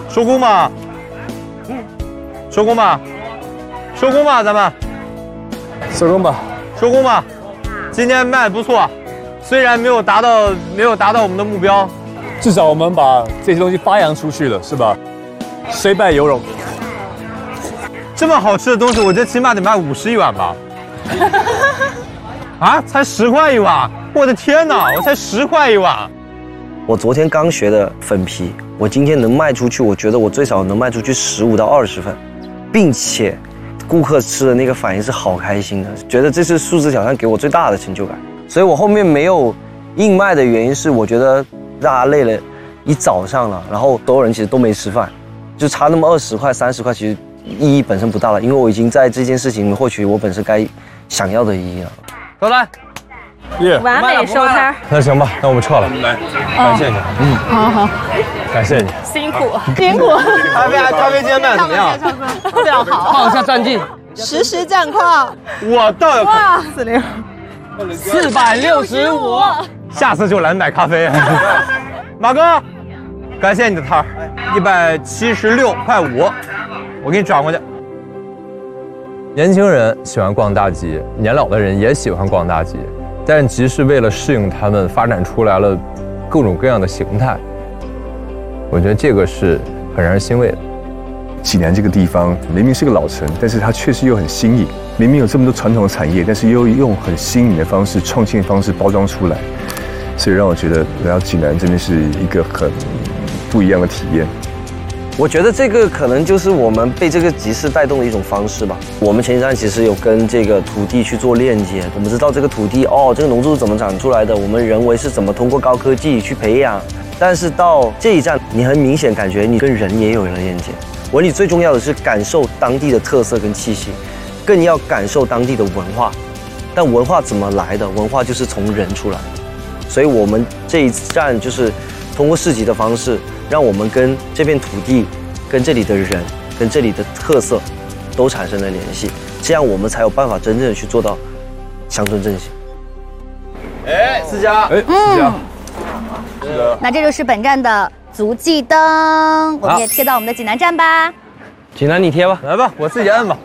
收工吗？收工吗？收工吧，咱们。 收工吧。 收工吧。今天卖得不错，虽然没有达到我们的目标， 至少我们把这些东西发扬出去了，是吧？虽败犹荣。 这么好吃的东西，我觉得起码得卖50一碗吧。啊，才10块一碗！我的天哪，我才10块一碗。 我昨天刚学的粉皮，我今天能卖出去，我觉得我最少能卖出去15到20份，并且顾客吃的那个反应是好开心的，觉得这是数字挑战给我最大的成就感。所以我后面没有硬卖的原因是，我觉得大家累了一早上了，然后所有人其实都没吃饭，就差那么20块30块，其实意义本身不大了，因为我已经在这件事情里面获取我本身该想要的意义了。 走来， 完美收摊。 那行吧，那我们撤了。来，感谢你。 好， 感谢你。 辛苦。 咖啡今天卖的怎么样？ 非常好。 报一下战绩。 实时战况。 我倒要哇，40。 465。 下次就来买咖啡。马哥，感谢你的摊儿，176.5块5，我给你转过去。年轻人喜欢逛大集，年老的人也喜欢逛大集，但集市为了适应他们，发展出来了各种各样的形态。我觉得这个是很让人欣慰的。 济南这个地方明明是个老城，但是它确实又很新颖。明明有这么多传统的产业，但是又用很新颖的方式、创新的方式包装出来，所以让我觉得来到济南真的是一个很不一样的体验。 我觉得这个可能就是我们被这个集市带动的一种方式吧。我们前几站其实有跟这个土地去做链接，我们知道这个土地这个农作物怎么长出来的，我们人为是怎么通过高科技去培养。但是到这一站，你很明显感觉你跟人也有了链接。文旅最重要的是感受当地的特色跟气息，更要感受当地的文化。但文化怎么来的？文化就是从人出来的。所以我们这一站就是通过市集的方式，让我们跟这片土地、跟这里的人、跟这里的特色都产生了联系，这样我们才有办法真正的去做到乡村振兴。 思佳， 思佳， 那这就是本站的足迹灯，我们也贴到我们的济南站吧。 济南你贴吧， 来吧，我自己摁吧。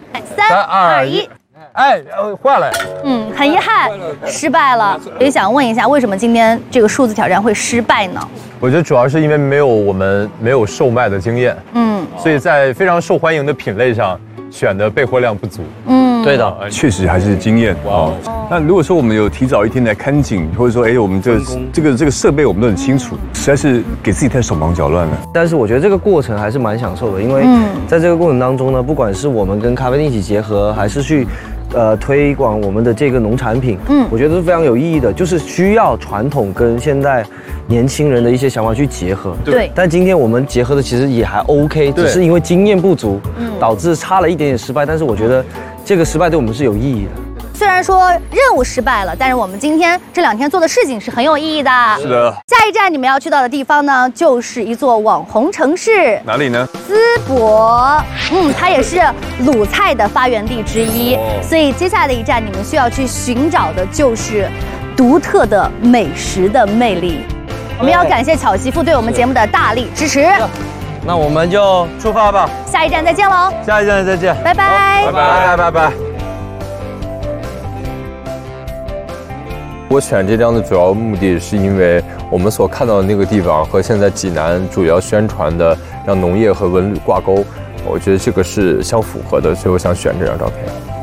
3、2、1。 哎，坏了。 很遗憾，失败了。也想问一下，为什么今天这个数字挑战会失败呢？ 我觉得主要是因为我们没有售卖的经验，所以在非常受欢迎的品类上选的备货量不足。 对的， 确实还是经验啊。那如果说我们有提早一天来看景，或者说我们这个设备我们都很清楚，实在是给自己太手忙脚乱了。 但是我觉得这个过程还是蛮享受的，因为在这个过程当中呢，不管是我们跟咖啡店一起结合，还是去推广我们的这个农产品，我觉得是非常有意义的，就是需要传统跟现在年轻人的一些想法去结合。 对。 但今天我们结合的其实也还 OK， 只是因为经验不足，导致差了一点点失败。但是我觉得这个失败对我们是有意义的。 虽然说任务失败了，但是我们今天这2天做的事情是很有意义的。 是的。 下一站你们要去到的地方呢，就是一座网红城市。 哪里呢？ 淄博。它也是鲁菜的发源地之一。所以接下来的一站，你们需要去寻找的就是独特的美食的魅力。我们要感谢巧媳妇对我们节目的大力支持。 那我们就出发吧， 下一站再见喽！ 下一站再见， 拜拜， 拜拜。我选这张的主要目的是因为我们所看到的那个地方和现在济南主要宣传的让农业和文旅挂钩，我觉得这个是相符合的，所以我想选这张照片。